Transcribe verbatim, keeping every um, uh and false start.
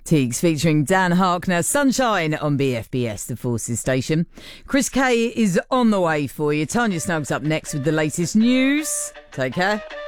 Teagues featuring Dan Harkner, Sunshine on B F B S, the Forces station. Chris Kay is on the way for you. Tanya Snuggs up next with the latest news. Take care.